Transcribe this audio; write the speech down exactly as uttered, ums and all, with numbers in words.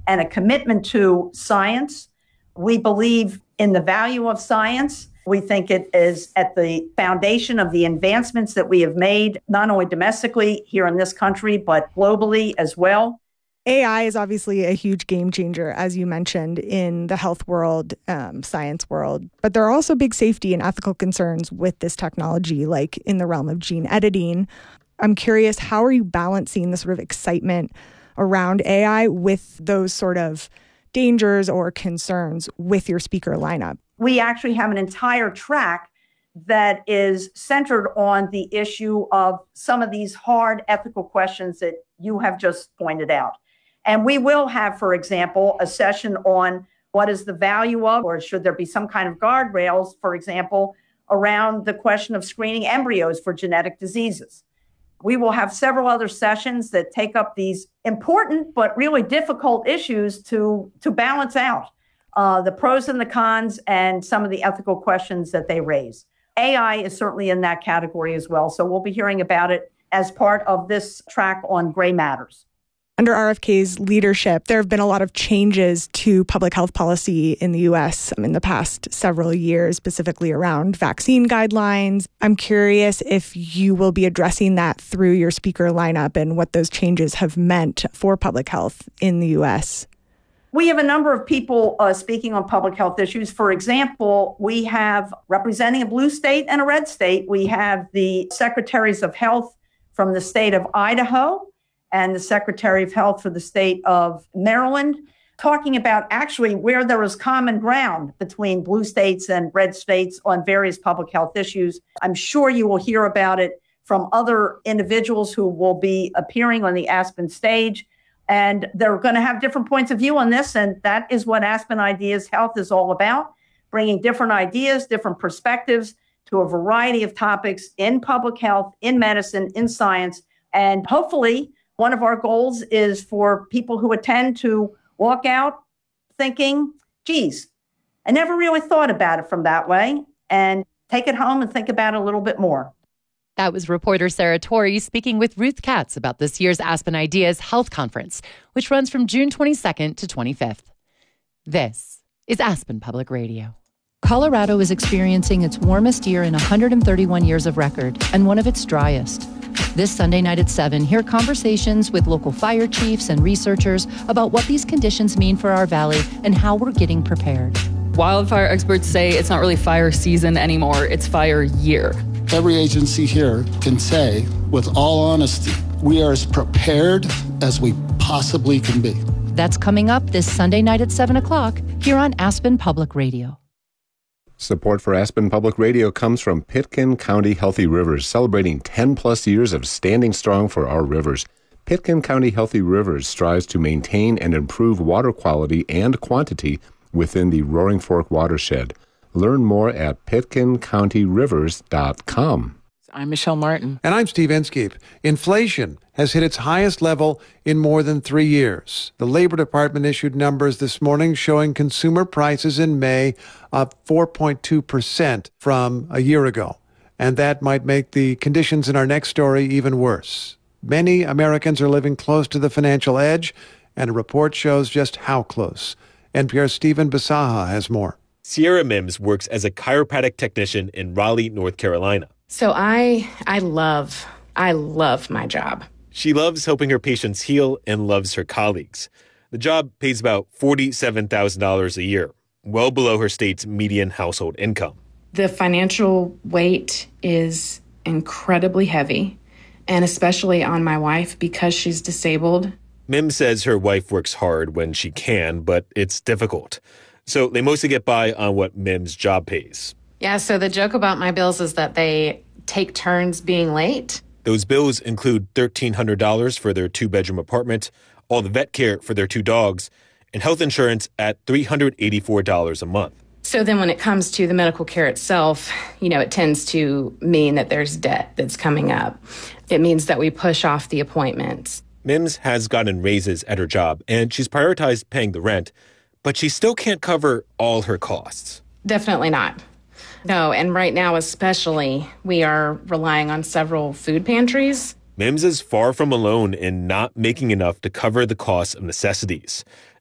and a commitment to science. We believe in the value of science. We think it is at the foundation of the advancements that we have made, not only domestically here in this country, but globally as well. A I is obviously a huge game changer, as you mentioned, in the health world, um, science world. But there are also big safety and ethical concerns with this technology, like in the realm of gene editing. I'm curious, how are you balancing the sort of excitement around A I with those sort of dangers or concerns with your speaker lineup? We actually have an entire track that is centered on the issue of some of these hard ethical questions that you have just pointed out. And we will have, for example, a session on what is the value of, or should there be some kind of guardrails, for example, around the question of screening embryos for genetic diseases. We will have several other sessions that take up these important but really difficult issues to, to balance out uh, the pros and the cons and some of the ethical questions that they raise. A I is certainly in that category as well. So we'll be hearing about it as part of this track on gray matters. Under R F K's leadership, there have been a lot of changes to public health policy in the U S in the past several years, specifically around vaccine guidelines. I'm curious if you will be addressing that through your speaker lineup and what those changes have meant for public health in the U S. We have a number of people uh, speaking on public health issues. For example, we have, representing a blue state and a red state, we have the secretaries of health from the state of Idaho and the Secretary of Health for the state of Maryland, talking about actually where there is common ground between blue states and red states on various public health issues. I'm sure you will hear about it from other individuals who will be appearing on the Aspen stage, and they're going to have different points of view on this, and that is what Aspen Ideas Health is all about, bringing different ideas, different perspectives to a variety of topics in public health, in medicine, in science, and hopefully one of our goals is for people who attend to walk out thinking, geez, I never really thought about it from that way, and take it home and think about it a little bit more. That was reporter Sarah Torrey speaking with Ruth Katz about this year's Aspen Ideas Health Conference, which runs from June twenty-second to twenty-fifth. This is Aspen Public Radio. Colorado is experiencing its warmest year in one hundred thirty-one years of record and one of its driest. This Sunday night at seven, hear conversations with local fire chiefs and researchers about what these conditions mean for our valley and how we're getting prepared. Wildfire experts say it's not really fire season anymore, it's fire year. Every agency here can say, with all honesty, we are as prepared as we possibly can be. That's coming up this Sunday night at seven o'clock here on Aspen Public Radio. Support for Aspen Public Radio comes from Pitkin County Healthy Rivers, celebrating ten plus years of standing strong for our rivers. Pitkin County Healthy Rivers strives to maintain and improve water quality and quantity within the Roaring Fork watershed. Learn more at pitkin county rivers dot com. I'm Michelle Martin. And I'm Steve Inskeep. Inflation has hit its highest level in more than three years. The Labor Department issued numbers this morning showing consumer prices in May up four point two percent from a year ago. And that might make the conditions in our next story even worse. Many Americans are living close to the financial edge, and a report shows just how close. N P R's Stephen Basaha has more. Sierra Mims works as a chiropractic technician in Raleigh, North Carolina. So I I love, I love my job. She loves helping her patients heal and loves her colleagues. The job pays about forty-seven thousand dollars a year, well below her state's median household income. The financial weight is incredibly heavy, and especially on my wife because she's disabled. Mims says her wife works hard when she can, but it's difficult. So they mostly get by on what Mims' job pays. Yeah, so the joke about my bills is that they take turns being late. Those bills include thirteen hundred dollars for their two-bedroom apartment, all the vet care for their two dogs, and health insurance at three hundred eighty-four dollars a month. So then when it comes to the medical care itself, you know, it tends to mean that there's debt that's coming up. It means that we push off the appointments. Mims has gotten raises at her job, and she's prioritized paying the rent, but she still can't cover all her costs. Definitely not. No, and right now especially, we are relying on several food pantries. Mims is far from alone in not making enough to cover the cost of necessities.